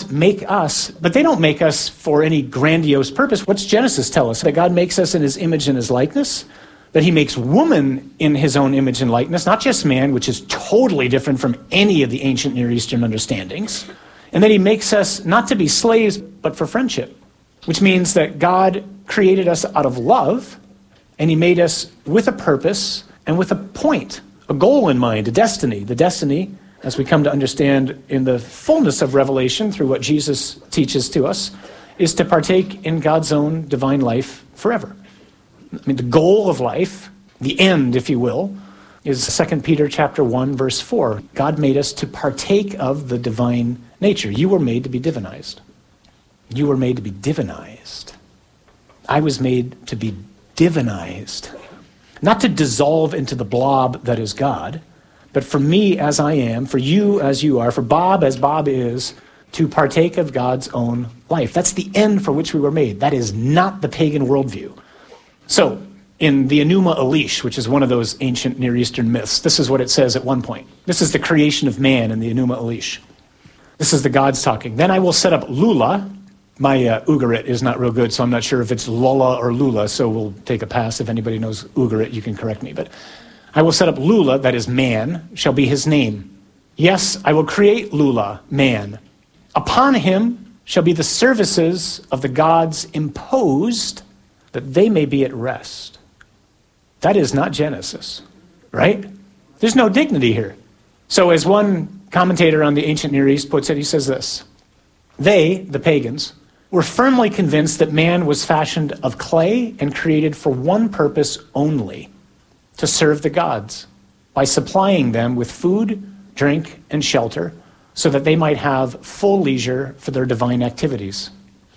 gods make us, but they don't make us for any grandiose purpose. What's Genesis tell us? That God makes us in his image and his likeness, that he makes woman in his own image and likeness, not just man, which is totally different from any of the ancient Near Eastern understandings, and that he makes us not to be slaves, but for friendship, which means that God created us out of love, and he made us with a purpose and with a point, a goal in mind, a destiny. The destiny, as we come to understand in the fullness of Revelation through what Jesus teaches to us, is to partake in God's own divine life forever. I mean, the goal of life, the end, if you will, is 2 Peter chapter 1, verse 4. God made us to partake of the divine nature. You were made to be divinized. You were made to be divinized. I was made to be divinized. Not to dissolve into the blob that is God, but for me as I am, for you as you are, for Bob as Bob is, to partake of God's own life. That's the end for which we were made. That is not the pagan worldview. So, in the Enuma Elish, which is one of those ancient Near Eastern myths, this is what it says at one point. This is the creation of man in the Enuma Elish. This is the gods talking. Then I will set up Lula. My Ugarit is not real good, so I'm not sure if it's Lula or Lula, so we'll take a pass. If anybody knows Ugarit, you can correct me. But I will set up Lula, that is man, shall be his name. Yes, I will create Lula, man. Upon him shall be the services of the gods imposed, that they may be at rest. That is not Genesis, right? There's no dignity here. So as one commentator on the ancient Near East puts it, he says this: they, the pagans, were firmly convinced that man was fashioned of clay and created for one purpose only, to serve the gods, by supplying them with food, drink, and shelter, so that they might have full leisure for their divine activities.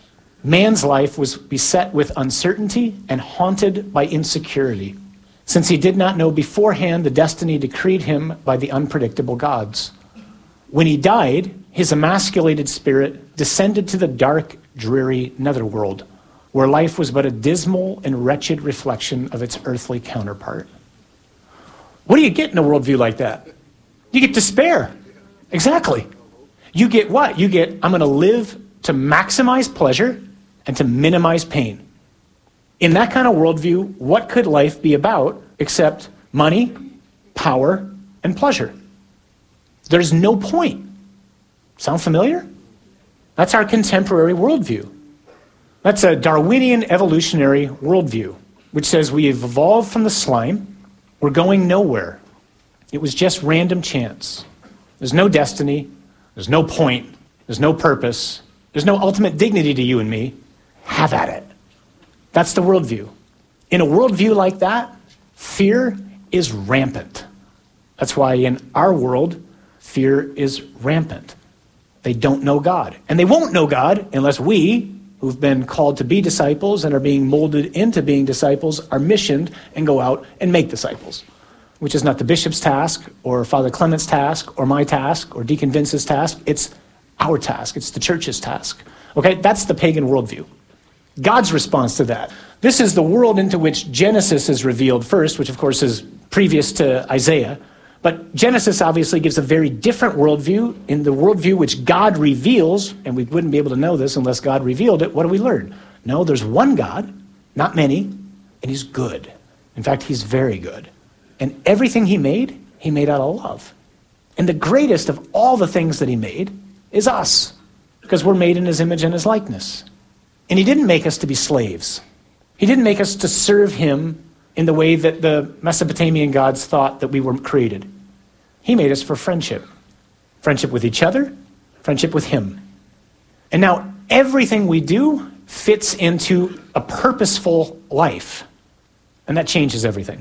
Man's life was beset with uncertainty and haunted by insecurity, since he did not know beforehand the destiny decreed him by the unpredictable gods. When he died, his emasculated spirit descended to the dark, dreary netherworld, where life was but a dismal and wretched reflection of its earthly counterpart. What do you get in a worldview like that? You get despair. Exactly. You get what? You get, I'm going to live to maximize pleasure and to minimize pain. In that kind of worldview, what could life be about except money, power, and pleasure? There's no point. Sound familiar? That's our contemporary worldview. That's a Darwinian evolutionary worldview, which says we have evolved from the slime. We're going nowhere. It was just random chance. There's no destiny. There's no point. There's no purpose. There's no ultimate dignity to you and me. Have at it. That's the worldview. In a worldview like that, fear is rampant. That's why in our world, fear is rampant. They don't know God. And they won't know God unless we, who've been called to be disciples and are being molded into being disciples, are missioned and go out and make disciples, which is not the bishop's task or Father Clement's task or my task or Deacon Vince's task. It's our task. It's the church's task. Okay, that's the pagan worldview. God's response to that. This is the world into which Genesis is revealed first, which of course is previous to Isaiah. But Genesis obviously gives a very different worldview. In the worldview which God reveals, and we wouldn't be able to know this unless God revealed it, what do we learn? No, there's one God, not many, and he's good. In fact, he's very good. And everything he made out of love. And the greatest of all the things that he made is us, because we're made in his image and his likeness. And he didn't make us to be slaves. He didn't make us to serve him in the way that the Mesopotamian gods thought that we were created. He made us for friendship. Friendship with each other, friendship with him. And now everything we do fits into a purposeful life. And that changes everything.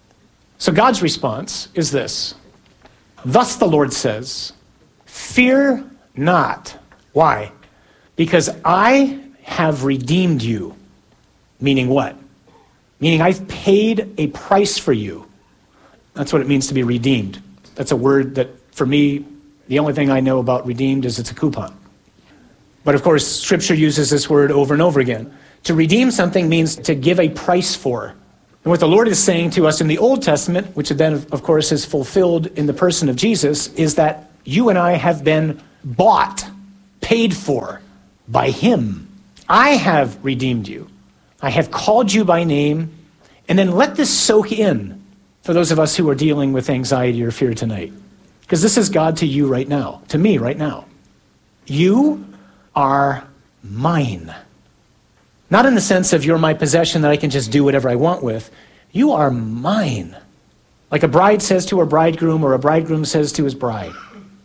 So God's response is this: thus the Lord says, fear not. Why? Because I have redeemed you. Meaning what? Meaning I've paid a price for you. That's what it means to be redeemed. That's a word that, for me, the only thing I know about redeemed is it's a coupon. But of course, Scripture uses this word over and over again. To redeem something means to give a price for. And what the Lord is saying to us in the Old Testament, which then, of course, is fulfilled in the person of Jesus, is that you and I have been bought, paid paid for by him. I have redeemed you. I have called you by name. And then let this soak in for those of us who are dealing with anxiety or fear tonight. Because this is God to you right now, to me right now. You are mine. Not in the sense of you're my possession that I can just do whatever I want with. You are mine. Like a bride says to her bridegroom, or a bridegroom says to his bride.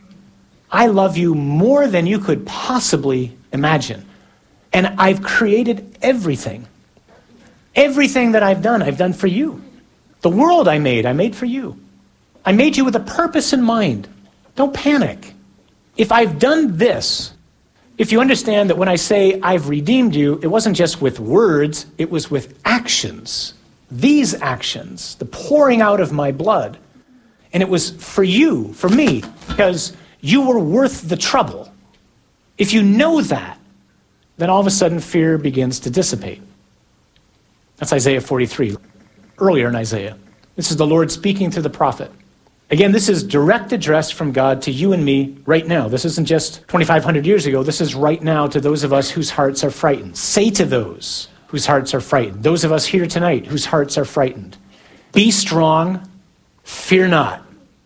I love you more than you could possibly imagine. And I've created everything. Everything that I've done for you. The world I made for you. I made you with a purpose in mind. Don't panic. If I've done this, if you understand that when I say I've redeemed you, it wasn't just with words, it was with actions. These actions, the pouring out of my blood. And it was for you, for me, because you were worth the trouble. If you know that, then all of a sudden fear begins to dissipate. That's Isaiah 43, earlier in Isaiah. This is the Lord speaking to the prophet. Again, this is direct address from God to you and me right now. This isn't just 2,500 years ago. This is right now to those of us whose hearts are frightened. Say to those whose hearts are frightened, those of us here tonight whose hearts are frightened, be strong, fear not.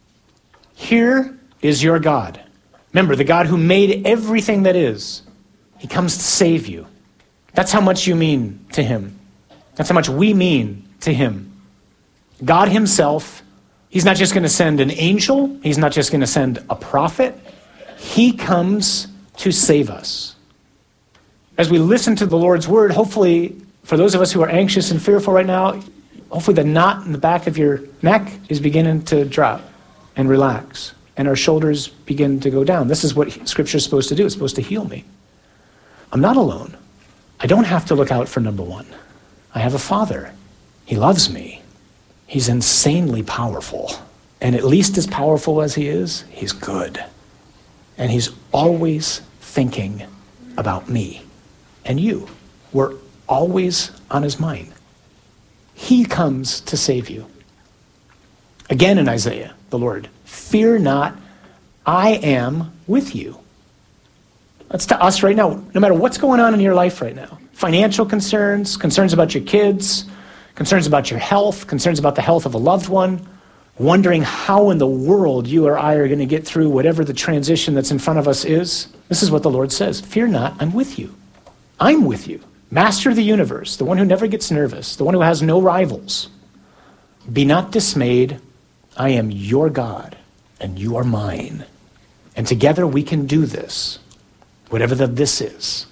Here is your God. Remember, the God who made everything that is. He comes to save you. That's how much you mean to him. That's how much we mean to him. God himself, he's not just going to send an angel. He's not just going to send a prophet. He comes to save us. As we listen to the Lord's word, hopefully, for those of us who are anxious and fearful right now, hopefully the knot in the back of your neck is beginning to drop and relax, and our shoulders begin to go down. This is what Scripture is supposed to do. It's supposed to heal me. I'm not alone. I don't have to look out for number one. I have a Father. He loves me. He's insanely powerful. And at least as powerful as he is, he's good. And he's always thinking about me and you. We're always on his mind. He comes to save you. Again in Isaiah, the Lord, fear not, I am with you. That's to us right now, no matter what's going on in your life right now. Financial concerns, concerns about your kids, concerns about your health, concerns about the health of a loved one, wondering how in the world you or I are going to get through whatever the transition that's in front of us is. This is what the Lord says. Fear not, I'm with you. I'm with you. Master of the universe, the one who never gets nervous, the one who has no rivals. Be not dismayed. I am your God, and you are mine. And together we can do this, whatever this is.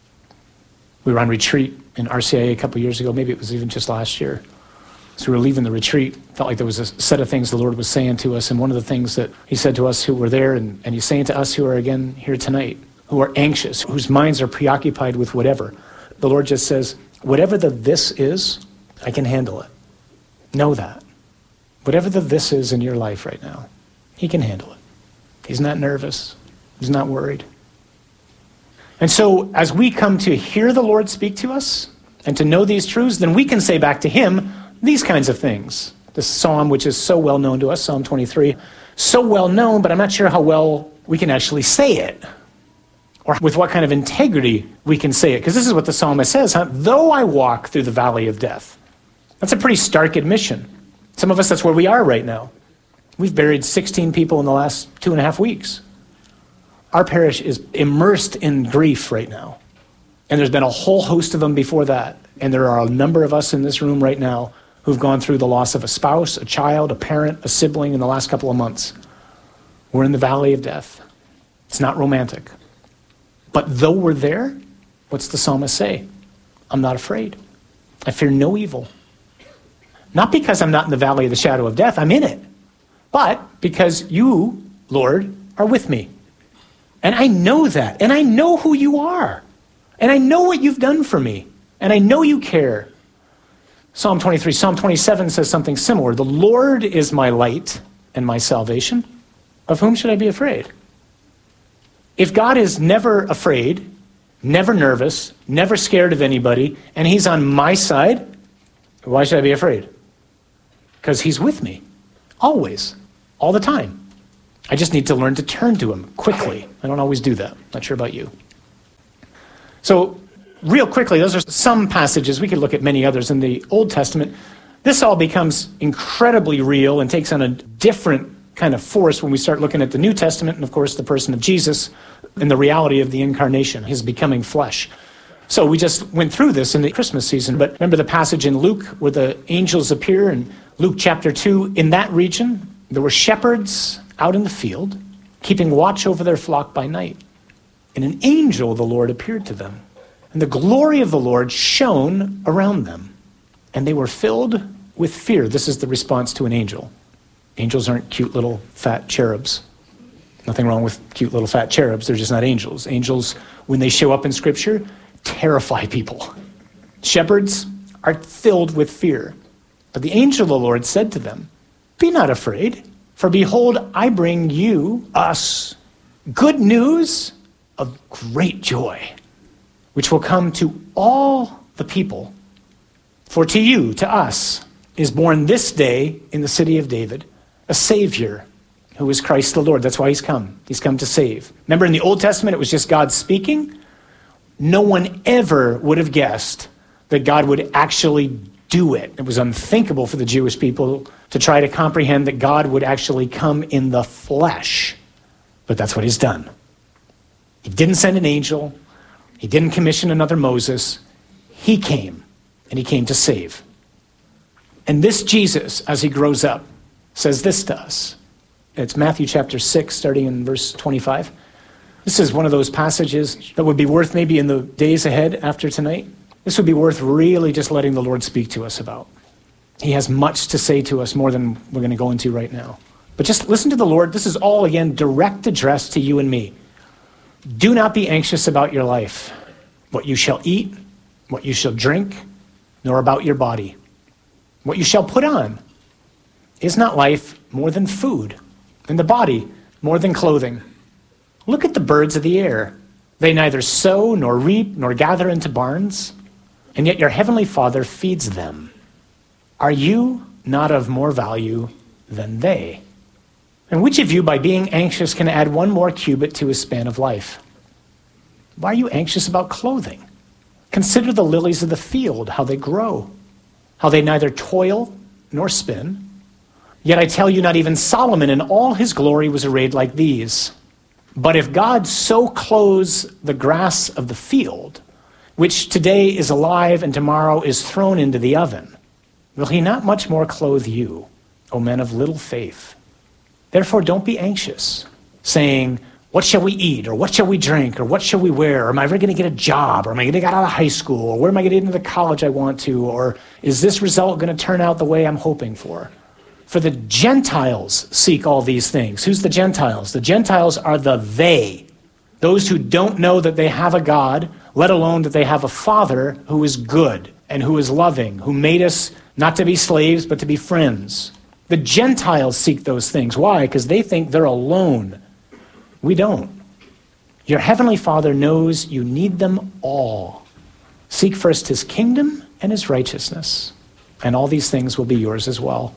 We were on retreat in RCIA a couple years ago. Maybe it was even just last year. As we were leaving the retreat, felt like there was a set of things the Lord was saying to us. And one of the things that he said to us who were there, and he's saying to us who are again here tonight, who are anxious, whose minds are preoccupied with whatever. The Lord just says, whatever this is, I can handle it. Know that. Whatever this is in your life right now, he can handle it. He's not nervous. He's not worried. And so as we come to hear the Lord speak to us and to know these truths, then we can say back to him these kinds of things. This psalm, which is so well known to us, Psalm 23, so well known, but I'm not sure how well we can actually say it or with what kind of integrity we can say it. Because this is what the psalmist says, though I walk through the valley of death. That's a pretty stark admission. Some of us, that's where we are right now. We've buried 16 people in the last 2.5 weeks. Our parish is immersed in grief right now. And there's been a whole host of them before that. And there are a number of us in this room right now who've gone through the loss of a spouse, a child, a parent, a sibling in the last couple of months. We're in the valley of death. It's not romantic. But though we're there, what's the psalmist say? I'm not afraid. I fear no evil. Not because I'm not in the valley of the shadow of death, I'm in it. But because you, Lord, are with me. And I know that. And I know who you are. And I know what you've done for me. And I know you care. Psalm 23, Psalm 27 says something similar. The Lord is my light and my salvation. Of whom should I be afraid? If God is never afraid, never nervous, never scared of anybody, and he's on my side, why should I be afraid? Because he's with me. Always. All the time. I just need to learn to turn to him quickly. I don't always do that. Not sure about you. So, real quickly, those are some passages. We could look at many others in the Old Testament. This all becomes incredibly real and takes on a different kind of force when we start looking at the New Testament and, of course, the person of Jesus and the reality of the incarnation, his becoming flesh. So we just went through this in the Christmas season, but remember the passage in Luke where the angels appear in Luke chapter 2? In that region, there were shepherds out in the field, keeping watch over their flock by night. And an angel of the Lord appeared to them, and the glory of the Lord shone around them, and they were filled with fear. This is the response to an angel. Angels aren't cute little fat cherubs. Nothing wrong with cute little fat cherubs. They're just not angels. Angels, when they show up in Scripture, terrify people. Shepherds are filled with fear. But the angel of the Lord said to them, "Be not afraid, for behold, I bring us, good news of great joy, which will come to all the people. For to you, to us, is born this day in the city of David a Savior, who is Christ the Lord." That's why he's come. He's come to save. Remember in the Old Testament, it was just God speaking. No one ever would have guessed that God would actually do it. It was unthinkable for the Jewish people to try to comprehend that God would actually come in the flesh. But that's what he's done. He didn't send an angel. He didn't commission another Moses. He came, and he came to save. And this Jesus, as he grows up, says this to us. It's Matthew chapter 6, starting in verse 25. This is one of those passages that would be worth maybe in the days ahead after tonight. This would be worth really just letting the Lord speak to us about. He has much to say to us, more than we're going to go into right now. But just listen to the Lord. This is all, again, direct address to you and me. Do not be anxious about your life, what you shall eat, what you shall drink, nor about your body, what you shall put on. Is not life more than food, and the body more than clothing? Look at the birds of the air. They neither sow nor reap nor gather into barns, and yet your heavenly Father feeds them. Are you not of more value than they? And which of you, by being anxious, can add one more cubit to his span of life? Why are you anxious about clothing? Consider the lilies of the field, how they grow, how they neither toil nor spin. Yet I tell you, not even Solomon in all his glory was arrayed like these. But if God so clothes the grass of the field, which today is alive and tomorrow is thrown into the oven, will he not much more clothe you, O men of little faith? Therefore don't be anxious, saying, what shall we eat, or what shall we drink, or what shall we wear? Or am I ever going to get a job, or am I going to get out of high school, or where am I going to get into the college I want to, or is this result going to turn out the way I'm hoping for? For the Gentiles seek all these things. Who's the Gentiles? The Gentiles are the they. Those who don't know that they have a God, let alone that they have a Father who is good and who is loving, who made us not to be slaves, but to be friends. The Gentiles seek those things. Why? Because they think they're alone. We don't. Your heavenly Father knows you need them all. Seek first his kingdom and his righteousness, and all these things will be yours as well.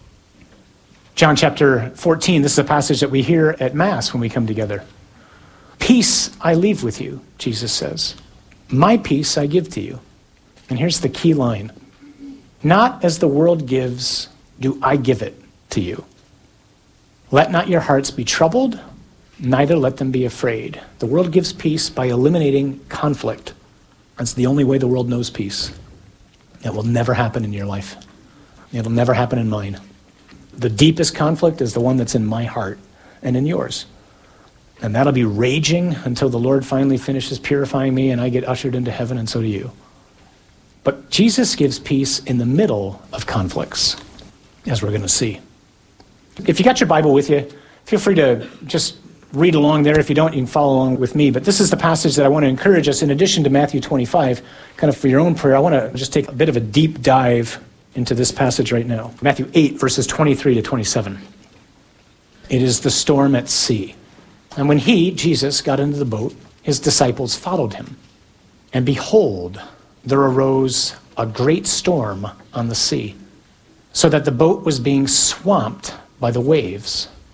John chapter 14, this is a passage that we hear at Mass when we come together. Peace I leave with you, Jesus says. My peace I give to you. And here's the key line. Not as the world gives, do I give it to you. Let not your hearts be troubled, neither let them be afraid. The world gives peace by eliminating conflict. That's the only way the world knows peace. It will never happen in your life. It'll never happen in mine. The deepest conflict is the one that's in my heart and in yours. And that'll be raging until the Lord finally finishes purifying me and I get ushered into heaven, and so do you. But Jesus gives peace in the middle of conflicts, as we're going to see. If you got your Bible with you, feel free to just read along there. If you don't, you can follow along with me. But this is the passage that I want to encourage us, in addition to Matthew 25, kind of for your own prayer. I want to just take a bit of a deep dive into this passage right now. Matthew 8, verses 23 to 27. It is the storm at sea. And when he, Jesus, got into the boat, his disciples followed him. And behold, there arose a great storm on the sea, so that the boat was being swamped by the waves.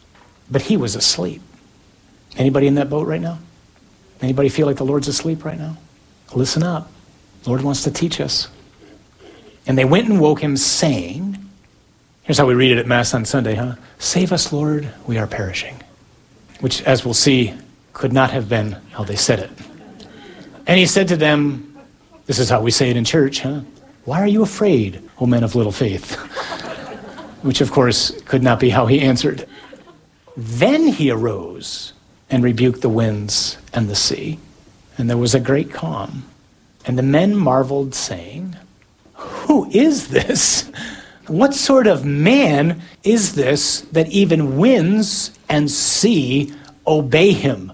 but he was asleep. Anybody in that boat right now? Anybody feel like the Lord's asleep right now? Listen up. The Lord wants to teach us. And they went and woke him, saying, here's how we read it at Mass on Sunday, huh? Save us, Lord, we are perishing. Which, as we'll see, could not have been how they said it. And he said to them, this is how we say it in church, huh? Why are you afraid, O men of little faith? Which, of course, could not be how he answered. Then he arose and rebuked the winds and the sea, and there was a great calm. And the men marveled, saying, who is this? What sort of man is this that even winds and sea obey him?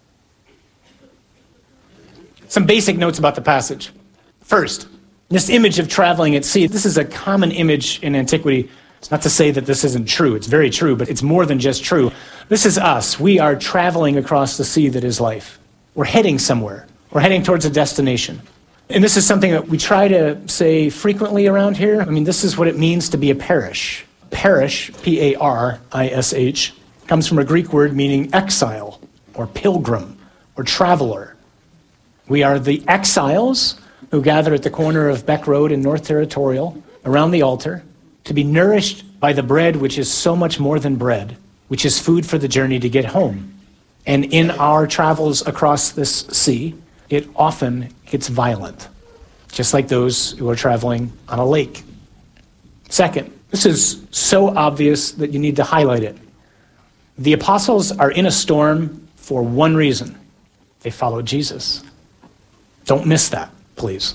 Some basic notes about the passage. First, this image of traveling at sea, this is a common image in antiquity. It's not to say that this isn't true. It's very true, but it's more than just true. This is us. We are traveling across the sea that is life. We're heading somewhere. We're heading towards a destination. And this is something that we try to say frequently around here. I mean, this is what it means to be a parish. Parish, P-A-R-I-S-H, comes from a Greek word meaning exile or pilgrim or traveler. We are the exiles who gather at the corner of Beck Road in North Territorial around the altar to be nourished by the bread which is so much more than bread, which is food for the journey to get home. And in our travels across this sea, it often gets violent, just like those who are traveling on a lake. Second, this is so obvious that you need to highlight it. The apostles are in a storm for one reason. They followed Jesus. Don't miss that, please.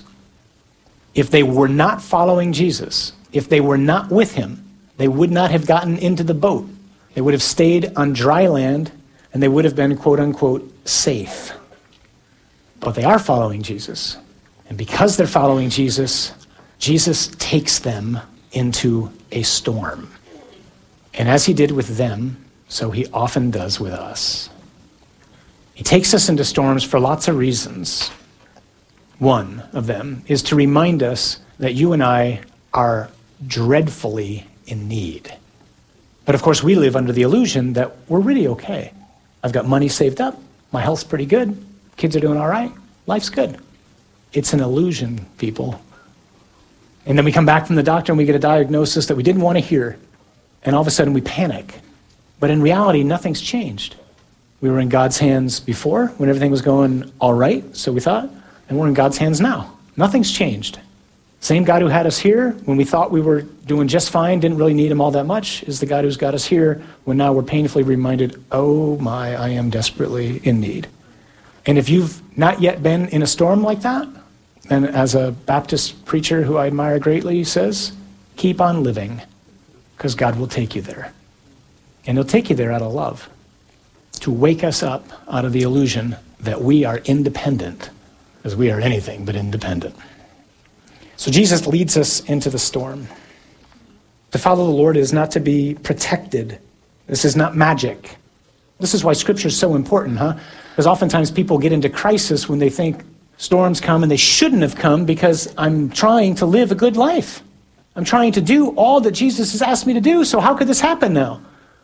If they were not following Jesus, if they were not with him, they would not have gotten into the boat. They would have stayed on dry land, and they would have been, quote unquote, safe. But they are following Jesus. And because they're following Jesus, Jesus takes them into a storm. And as he did with them, so he often does with us. He takes us into storms for lots of reasons. One of them is to remind us that you and I are dreadfully in need. But of course, we live under the illusion that we're really okay. I've got money saved up. My health's pretty good. Kids are doing all right. Life's good. It's an illusion, people. And then we come back from the doctor and we get a diagnosis that we didn't want to hear. And all of a sudden we panic. But in reality, nothing's changed. We were in God's hands before when everything was going all right, so we thought, and we're in God's hands now. Nothing's changed. Same God who had us here when we thought we were doing just fine, didn't really need him all that much, is the God who's got us here when now we're painfully reminded, oh my, I am desperately in need. And if you've not yet been in a storm like that, and as a Baptist preacher who I admire greatly says, keep on living, because God will take you there. And he'll take you there out of love, to wake us up out of the illusion that we are independent, because we are anything but independent. So Jesus leads us into the storm. To follow the Lord is not to be protected. This is not magic. This is why Scripture is so important, huh? Because oftentimes people get into crisis when they think storms come and they shouldn't have come because I'm trying to live a good life. I'm trying to do all that Jesus has asked me to do, so how could this happen now?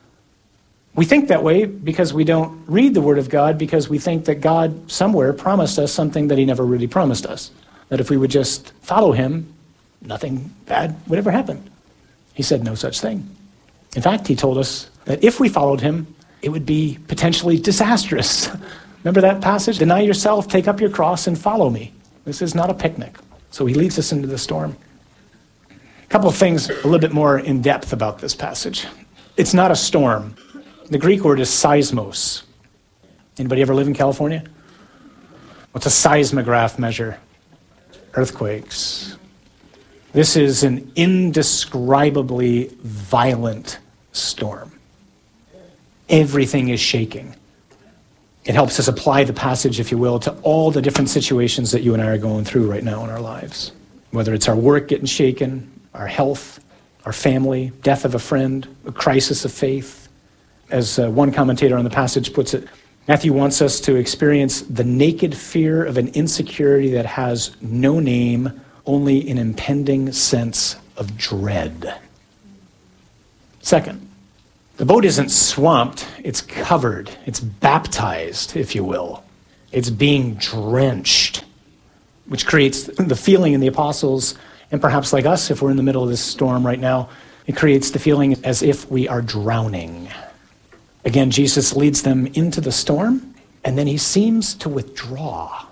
We think that way because we don't read the Word of God, because we think that God somewhere promised us something that he never really promised us. That if we would just follow him, nothing bad would ever happen. He said no such thing. In fact, he told us that if we followed him, it would be potentially disastrous. Remember that passage? Deny yourself, take up your cross, and follow me. This is not a picnic. So he leads us into the storm. A couple of things a little bit more in depth about this passage. It's not a storm. The Greek word is seismos. Anybody ever live in California? What's a seismograph measure? Earthquakes. This is an indescribably violent storm. Everything is shaking. It helps us apply the passage, if you will, to all the different situations that you and I are going through right now in our lives. Whether it's our work getting shaken, our health, our family, death of a friend, a crisis of faith. As one commentator on the passage puts it, Matthew wants us to experience the naked fear of an insecurity that has no name, only an impending sense of dread. Second, The boat isn't swamped, it's covered, it's baptized, if you will. It's being drenched, which creates the feeling in the apostles, and perhaps like us, if we're in the middle of this storm right now, it creates the feeling as if we are drowning. Again, Jesus leads them into the storm, and then he seems to withdraw.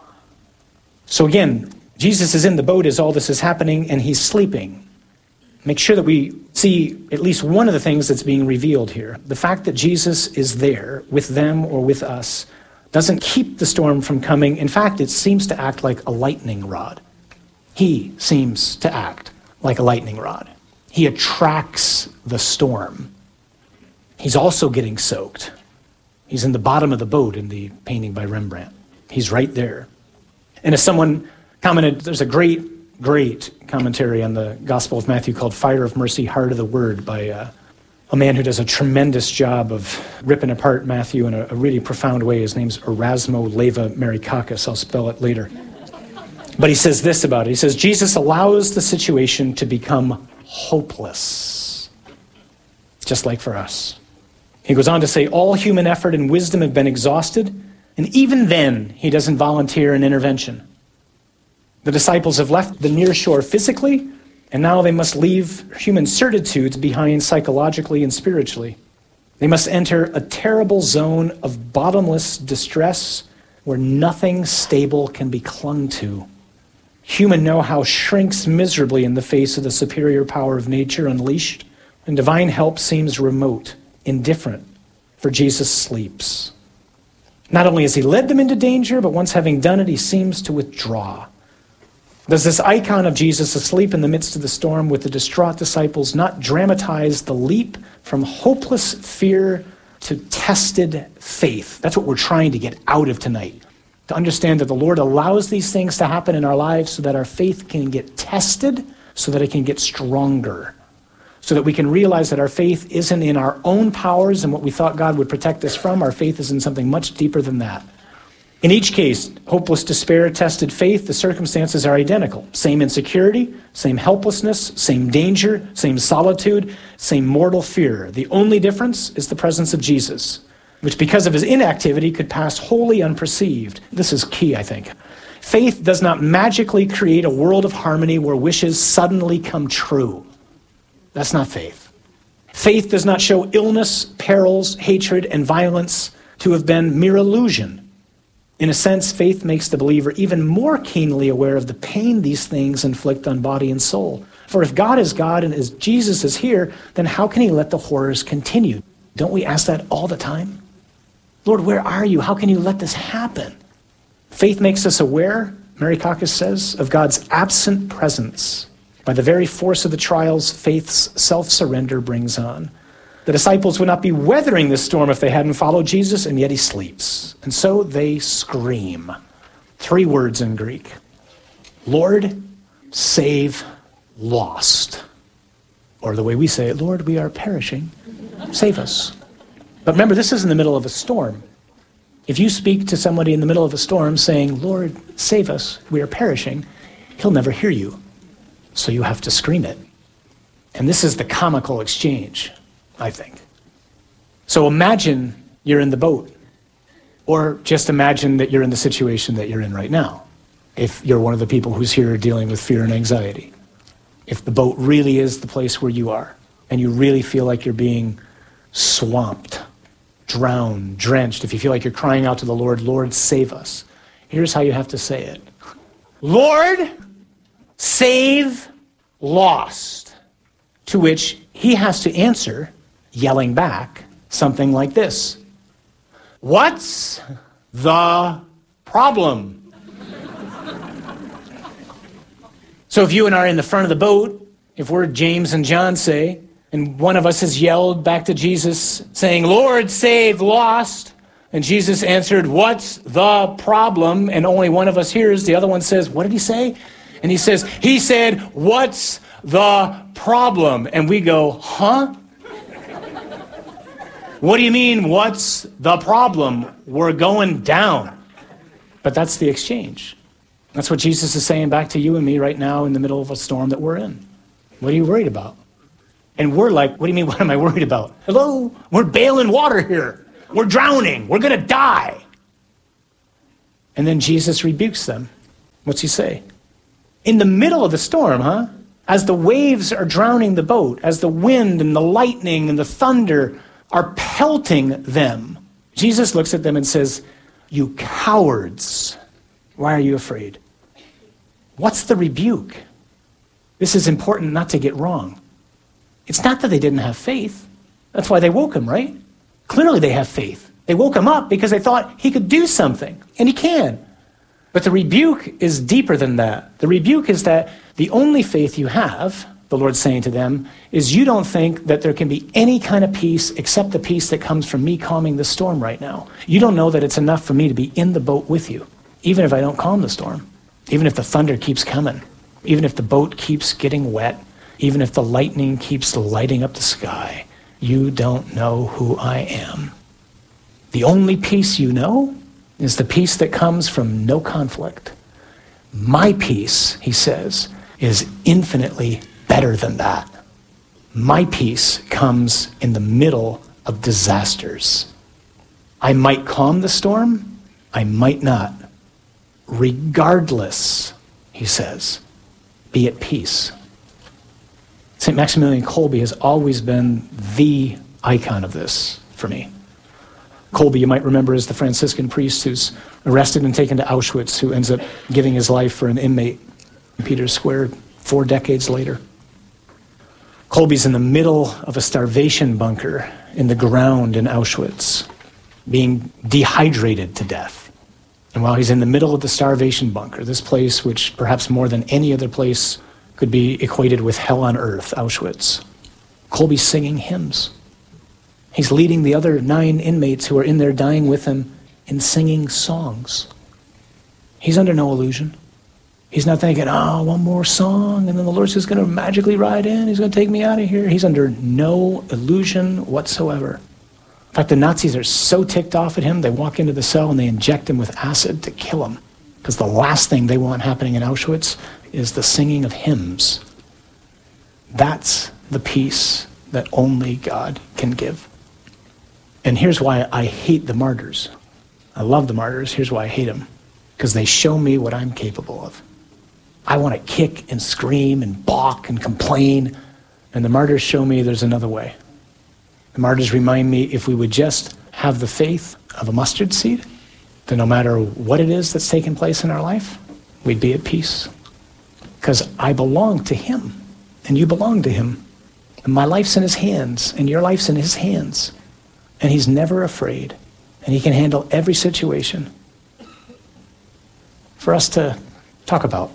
So again, Jesus is in the boat as all this is happening, and he's sleeping. Make sure that we see at least one of the things that's being revealed here. The fact that Jesus is there with them or with us doesn't keep the storm from coming. In fact, it seems to act like a lightning rod. He seems to act like a lightning rod. He attracts the storm. He's also getting soaked. He's in the bottom of the boat in the painting by Rembrandt. He's right there. And as someone commented, there's a great commentary on the Gospel of Matthew called Fire of Mercy, Heart of the Word by a man who does a tremendous job of ripping apart Matthew in a really profound way. His name's Erasmo Leva Marikakis. I'll spell it later. But he says this about it. He says, Jesus allows the situation to become hopeless, just like for us. He goes on to say, all human effort and wisdom have been exhausted, and even then, he doesn't volunteer an intervention. The disciples have left the near shore physically, and now they must leave human certitudes behind psychologically and spiritually. They must enter a terrible zone of bottomless distress where nothing stable can be clung to. Human know-how shrinks miserably in the face of the superior power of nature unleashed, and divine help seems remote, indifferent, for Jesus sleeps. Not only has he led them into danger, but once having done it, he seems to withdraw. Does this icon of Jesus asleep in the midst of the storm with the distraught disciples not dramatize the leap from hopeless fear to tested faith? That's what we're trying to get out of tonight. To understand that the Lord allows these things to happen in our lives so that our faith can get tested, so that it can get stronger, so that we can realize that our faith isn't in our own powers and what we thought God would protect us from. Our faith is in something much deeper than that. In each case, hopeless despair, tested faith, the circumstances are identical. Same insecurity, same helplessness, same danger, same solitude, same mortal fear. The only difference is the presence of Jesus, which because of his inactivity could pass wholly unperceived. This is key, I think. Faith does not magically create a world of harmony where wishes suddenly come true. That's not faith. Faith does not show illness, perils, hatred, and violence to have been mere illusion. In a sense, faith makes the believer even more keenly aware of the pain these things inflict on body and soul. For if God is God and as Jesus is here, then how can he let the horrors continue? Don't we ask that all the time? Lord, where are you? How can you let this happen? Faith makes us aware, Marikakis says, of God's absent presence. By the very force of the trials, faith's self-surrender brings on. The disciples would not be weathering this storm if they hadn't followed Jesus, and yet he sleeps. And so they scream. 3 words in Greek. Lord, save, lost. Or the way we say it, Lord, we are perishing. Save us. But remember, this is in the middle of a storm. If you speak to somebody in the middle of a storm saying, Lord, save us, we are perishing, he'll never hear you. So you have to scream it. And this is the comical exchange, I think. So imagine you're in the boat, or just imagine that you're in the situation that you're in right now. If you're one of the people who's here dealing with fear and anxiety, if the boat really is the place where you are, and you really feel like you're being swamped, drowned, drenched, if you feel like you're crying out to the Lord, Lord, save us. Here's how you have to say it. Lord, save, lost. To which he has to answer, yelling back, something like this. What's the problem? So if you and I are in the front of the boat, if we're James and John, say, and one of us has yelled back to Jesus saying, Lord, save, lost. And Jesus answered, what's the problem? And only one of us hears. The other one says, what did he say? And he said, what's the problem? And we go, huh? What do you mean, what's the problem? We're going down. But that's the exchange. That's what Jesus is saying back to you and me right now in the middle of a storm that we're in. What are you worried about? And we're like, what do you mean, what am I worried about? Hello? We're bailing water here. We're drowning. We're going to die. And then Jesus rebukes them. What's he say? In the middle of the storm, as the waves are drowning the boat, as the wind and the lightning and the thunder are pelting them, Jesus looks at them and says, you cowards, why are you afraid? What's the rebuke? This is important not to get wrong. It's not that they didn't have faith. That's why they woke him, right? Clearly they have faith. They woke him up because they thought he could do something, and he can. But the rebuke is deeper than that. The rebuke is that the only faith you have, the Lord's saying to them, is you don't think that there can be any kind of peace except the peace that comes from me calming the storm right now. You don't know that it's enough for me to be in the boat with you, even if I don't calm the storm, even if the thunder keeps coming, even if the boat keeps getting wet, even if the lightning keeps lighting up the sky. You don't know who I am. The only peace you know is the peace that comes from no conflict. My peace, he says, is infinitely better than that. My peace comes in the middle of disasters. I might calm the storm, I might not. Regardless, he says, be at peace. St. Maximilian Kolbe has always been the icon of this for me. Kolbe, you might remember, is the Franciscan priest who's arrested and taken to Auschwitz, who ends up giving his life for an inmate in Peter's Square 4 decades later. Kolbe's in the middle of a starvation bunker in the ground in Auschwitz, being dehydrated to death. And while he's in the middle of the starvation bunker, this place which perhaps more than any other place could be equated with hell on earth, Auschwitz, Kolbe's singing hymns. He's leading the other 9 inmates who are in there dying with him in singing songs. He's under no illusion. He's not thinking, one more song, and then the Lord's just going to magically ride in. He's going to take me out of here. He's under no illusion whatsoever. In fact, the Nazis are so ticked off at him, they walk into the cell and they inject him with acid to kill him. Because the last thing they want happening in Auschwitz is the singing of hymns. That's the peace that only God can give. And here's why I hate the martyrs. I love the martyrs. Here's why I hate them. Because they show me what I'm capable of. I want to kick and scream and balk and complain. And the martyrs show me there's another way. The martyrs remind me if we would just have the faith of a mustard seed, then no matter what it is that's taking place in our life, we'd be at peace. Because I belong to him, and you belong to him. And my life's in his hands, and your life's in his hands. And he's never afraid, and he can handle every situation for us to talk about.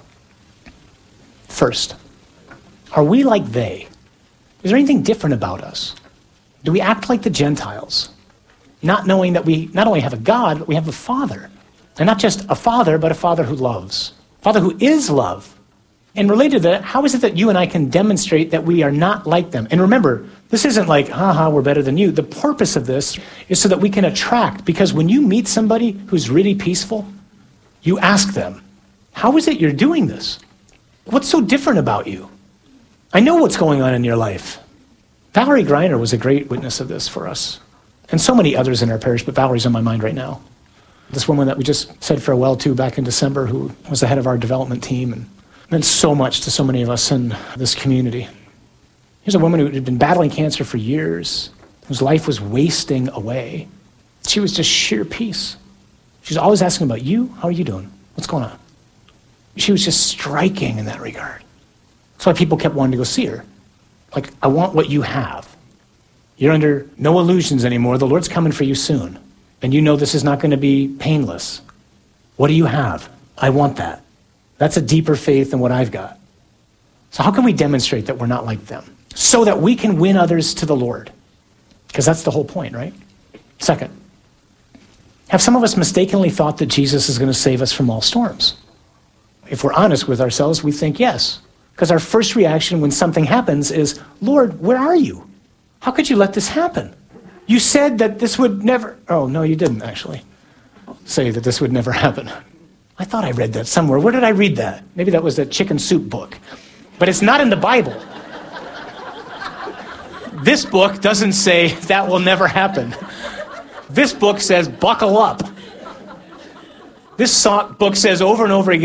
First, are we like they? Is there anything different about us? Do we act like the Gentiles, not knowing that we not only have a God, but we have a Father? And not just a Father, but a Father who loves. Father who is love. And related to that, how is it that you and I can demonstrate that we are not like them? And remember, this isn't like, we're better than you. The purpose of this is so that we can attract, because when you meet somebody who's really peaceful, you ask them, how is it you're doing this? What's so different about you? I know what's going on in your life. Valerie Greiner was a great witness of this for us. And so many others in our parish, but Valerie's on my mind right now. This woman that we just said farewell to back in December, who was the head of our development team and meant so much to so many of us in this community. Here's a woman who had been battling cancer for years, whose life was wasting away. She was just sheer peace. She was always asking about you. How are you doing? What's going on? She was just striking in that regard. That's why people kept wanting to go see her. Like, I want what you have. You're under no illusions anymore. The Lord's coming for you soon. And you know this is not going to be painless. What do you have? I want that. That's a deeper faith than what I've got. So how can we demonstrate that we're not like them? So that we can win others to the Lord. Because that's the whole point, right? Second, have some of us mistakenly thought that Jesus is going to save us from all storms? If we're honest with ourselves, we think yes. Because our first reaction when something happens is, Lord, where are you? How could you let this happen? You said that this would never... Oh, no, you didn't actually say that this would never happen. I thought I read that somewhere. Where did I read that? Maybe that was the chicken soup book. But it's not in the Bible. This book doesn't say that will never happen. This book says buckle up. This book says over and over again,